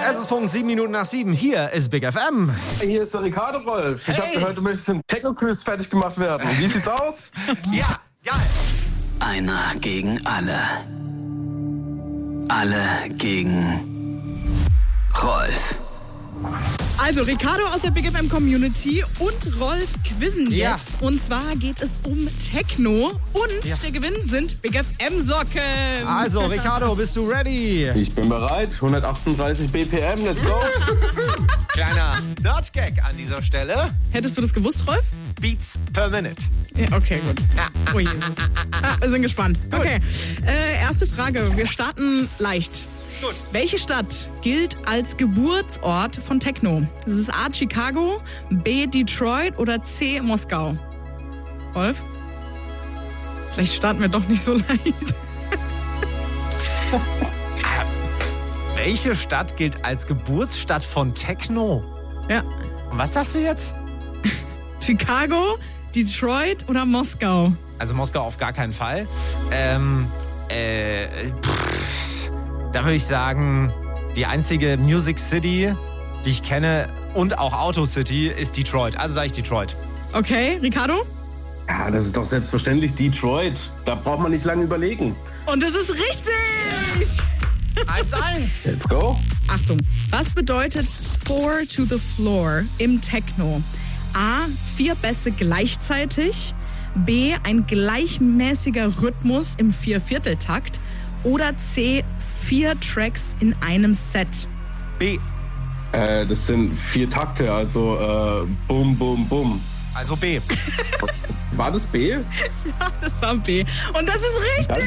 Es ist Punkt 7 Minuten nach 7. Hier ist Big FM. Hier ist der Ricardo, Rolf. Ich habe gehört, du möchtest im Techno-Quiz fertig gemacht werden. Wie sieht's aus? Ja, geil. Einer gegen alle. Alle gegen Rolf. Also Ricardo aus der Big FM Community und Rolf quizzen Ja. jetzt. Und zwar geht es um Techno und der Gewinn sind Big FM Socken. Also, Ricardo, bist du ready? Ich bin bereit. 138 BPM, let's go. Kleiner Nerd-Gag an dieser Stelle. Hättest du das gewusst, Rolf? Beats per Minute. Ja, okay, gut. Oh Jesus. Wir sind gespannt. Okay, erste Frage. Wir starten leicht. Gut. Welche Stadt gilt als Geburtsort von Techno? Ist es A. Chicago, B. Detroit oder C. Moskau? Rolf? Vielleicht starten wir doch nicht so leicht. Welche Stadt gilt als Geburtsstadt von Techno? Ja. Und was sagst du jetzt? Chicago, Detroit oder Moskau? Also Moskau auf gar keinen Fall. Da würde ich sagen, die einzige Music City, die ich kenne und auch Auto City, ist Detroit. Also sage ich Detroit. Okay, Ricardo? Ja, das ist doch selbstverständlich Detroit. Da braucht man nicht lange überlegen. Und es ist richtig! 1-1. Let's go. Achtung, was bedeutet 4 to the floor im Techno? A. 4 Bässe gleichzeitig. B. Ein gleichmäßiger Rhythmus im 4/4-Takt. Oder C. 4 Tracks in einem Set. B. Das sind 4 Takte, also bum, bum, bum. Also B. War das B? Ja, das war B. Und das ist richtig!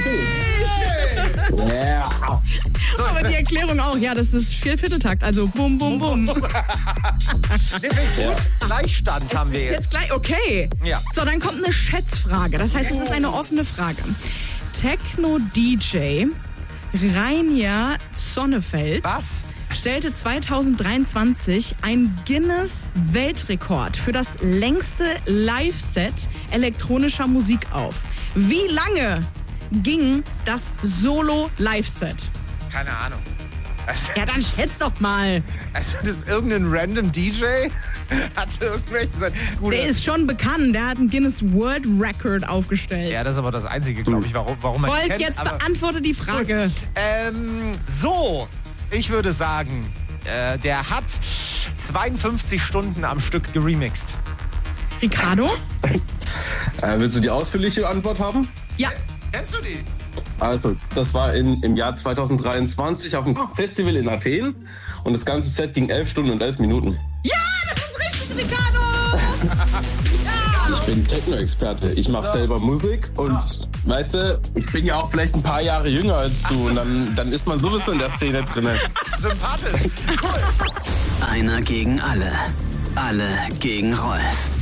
Ja. Aber die Erklärung auch. Ja, das ist 4/4-Takt. Also bum, bum, bum. Nee, gut. Gleichstand haben wir Jetzt jetzt. gleich, okay. Ja. So, dann kommt eine Schätzfrage. Das heißt, es ist eine offene Frage. Techno-DJ Rainier Sonnefeld Was? stellte 2023 einen Guinness-Weltrekord für das längste Live-Set elektronischer Musik auf. Wie lange ging das Solo-Live-Set? Keine Ahnung. Ja, dann schätz doch mal. Also das ist irgendein random DJ? Hat irgendwelche... Gut, Der ist schon bekannt. Der hat einen Guinness World Record aufgestellt. ja, das ist aber das Einzige, glaube ich, warum man Rolf, kennt. jetzt aber beantworte die Frage. so, ich würde sagen, der hat 52 Stunden am Stück geremixed. Ricardo? Willst du die ausführliche Antwort haben? Ja. Kennst du die? Also, das war im Jahr 2023 auf einem Festival in Athen und das ganze Set ging 11 Stunden und 11 Minuten. Ja, das ist richtig, Ricardo! Ich bin Techno-Experte. Ich mache selber Musik und, weißt du, ich bin ja auch vielleicht ein paar Jahre jünger als du und dann ist man sowieso in der Szene drin. Sympathisch. Cool. Einer gegen alle. Alle gegen Rolf.